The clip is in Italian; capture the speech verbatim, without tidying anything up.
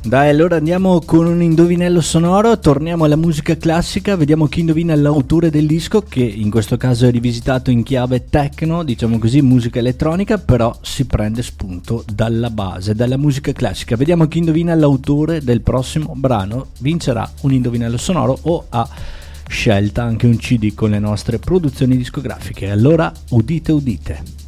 Dai, allora andiamo con un indovinello sonoro, torniamo alla musica classica, vediamo chi indovina l'autore del disco, che in questo caso è rivisitato in chiave techno, diciamo così, musica elettronica, però si prende spunto dalla base, dalla musica classica. Vediamo chi indovina l'autore del prossimo brano, vincerà un indovinello sonoro o a scelta anche un C D con le nostre produzioni discografiche. Allora, udite udite.